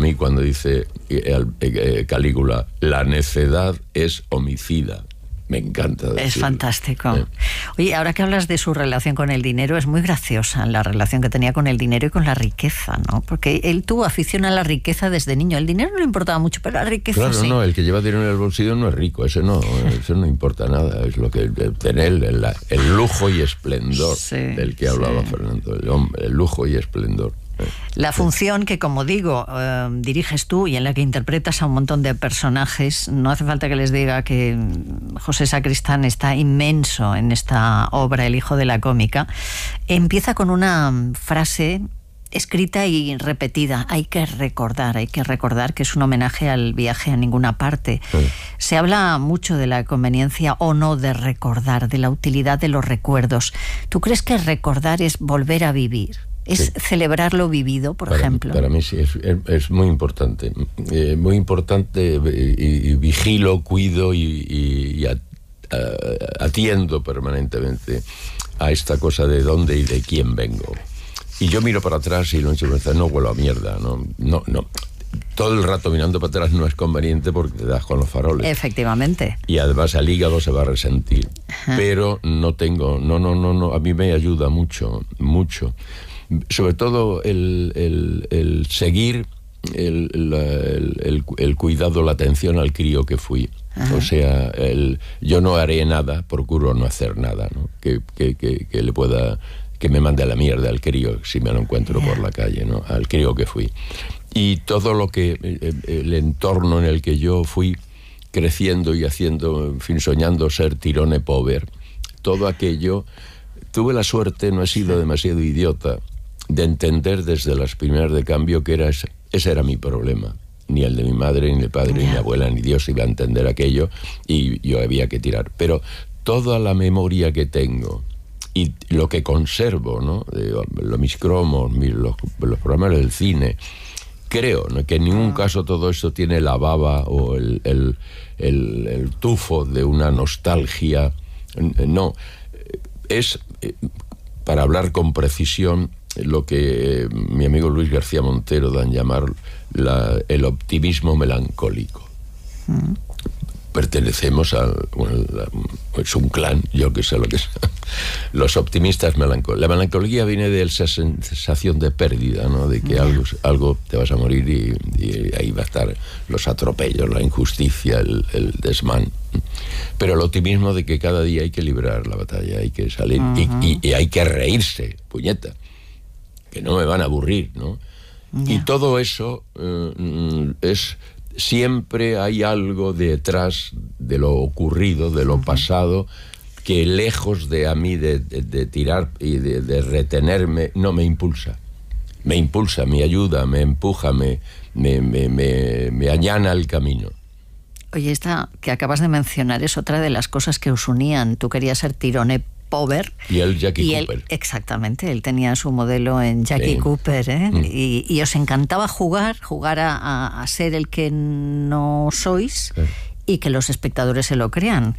mí cuando dice Calígula, la necedad es homicida. Me encanta decirlo. Es fantástico. Oye, ahora que hablas de su relación con el dinero, es muy graciosa la relación que tenía con el dinero y con la riqueza, ¿no? Porque él tuvo afición a la riqueza desde niño. El dinero no le importaba mucho, pero la riqueza claro, sí. No, el que lleva dinero en el bolsillo no es rico, eso no importa nada. Es lo que tener el lujo y esplendor del que hablaba Fernando, el lujo y esplendor. La función que, como digo, diriges tú y en la que interpretas a un montón de personajes, no hace falta que les diga que José Sacristán está inmenso en esta obra, El hijo de la cómica. Empieza con una frase escrita y repetida: hay que recordar, que es un homenaje al viaje a ninguna parte. Se habla mucho de la conveniencia o no de recordar, de la utilidad de los recuerdos. ¿Tú crees que recordar es volver a vivir? ¿Es celebrar lo vivido, por ejemplo? Para mí sí, es muy importante. Muy importante, y vigilo, cuido y atiendo permanentemente a esta cosa de dónde y de quién vengo. Y yo miro para atrás y no huelo a mierda, no. Todo el rato mirando para atrás no es conveniente porque te das con los faroles. Efectivamente. Y además el hígado se va a resentir. Ajá. Pero no, a mí me ayuda mucho. Sobre todo el seguir el cuidado, la atención al crío que fui. Ajá. O sea, yo no haré nada, procuro no hacer nada, ¿no? Que le pueda, que me mande a la mierda al crío si me lo encuentro por la calle, ¿no? Al crío que fui. Y todo lo que el entorno en el que yo fui creciendo y haciendo, en fin, soñando ser tirone pover, todo aquello, tuve la suerte, no he sido demasiado idiota, de entender desde las primeras de cambio que ese era mi problema. Ni el de mi madre, ni el padre, ni mi abuela, ni Dios iba a entender aquello, y yo había que tirar. Pero toda la memoria que tengo y lo que conservo, ¿no? Mis cromos, los programas del cine, creo, ¿no?, que en ningún caso todo esto tiene la baba o el tufo de una nostalgia. No, es, para hablar con precisión, lo que mi amigo Luis García Montero da en llamar el optimismo melancólico. Pertenecemos es un clan, yo que sé lo que es. Los optimistas melancólicos. La melancolía viene de esa sensación de pérdida, ¿no? De que algo te vas a morir y ahí va a estar los atropellos, la injusticia, el desmán. Pero el optimismo de que cada día hay que librar la batalla, hay que salir y hay que reírse, puñeta, que no me van a aburrir, ¿no? Y todo eso es... Siempre hay algo detrás de lo ocurrido, de lo pasado, que lejos de a mí de tirar y de retenerme, no me impulsa. Me impulsa, me ayuda, me empuja, me allana el camino. Oye, esta que acabas de mencionar es otra de las cosas que os unían. Tú querías ser tirone pover. Y él Jackie Cooper. Exactamente, él tenía su modelo en Jackie Cooper, ¿eh? Y os encantaba jugar a ser el que no sois, y que los espectadores se lo crean.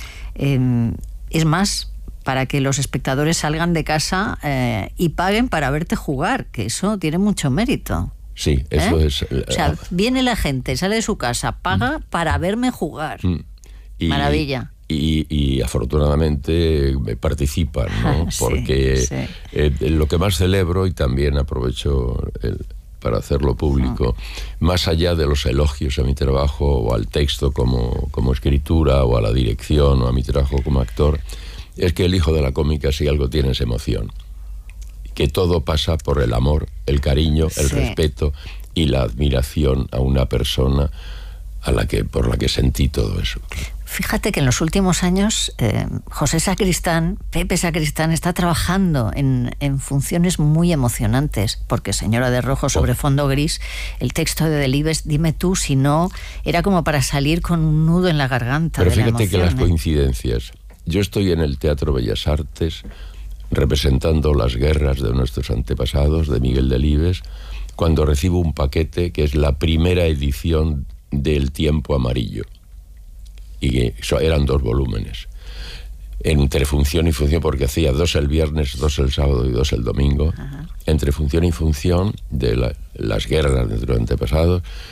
Es más, para que los espectadores salgan de casa y paguen para verte jugar, que eso tiene mucho mérito. Sí, eso es... O sea, viene la gente, sale de su casa, paga para verme jugar. Maravilla. Y afortunadamente participan, ¿no? Porque lo que más celebro, y también aprovecho para hacerlo público, más allá de los elogios a mi trabajo o al texto como escritura o a la dirección o a mi trabajo como actor, es que el hijo de la cómica, si algo tiene, es emoción. Que todo pasa por el amor, el cariño, el respeto y la admiración a una persona por la que sentí todo eso. Fíjate que en los últimos años José Sacristán, Pepe Sacristán, está trabajando en funciones muy emocionantes, porque Señora de rojo sobre fondo gris, el texto de Delibes, dime tú si no, era como para salir con un nudo en la garganta. Pero fíjate que las coincidencias. Yo estoy en el Teatro Bellas Artes representando las guerras de nuestros antepasados, de Miguel Delibes, cuando recibo un paquete que es la primera edición del Tiempo Amarillo. Y eran 2 volúmenes. Entre función y función, porque hacía 2 el viernes, 2 el sábado y 2 el domingo. Entre función y función de las guerras de nuestros antepasados,